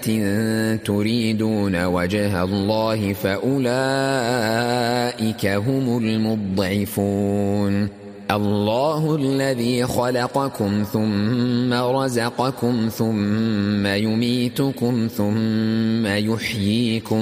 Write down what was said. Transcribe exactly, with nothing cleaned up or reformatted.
تريدون وجه الله فأولئك هم المضعفون. الله الذي خلقكم ثم رزقكم ثم يميتكم ثم يحييكم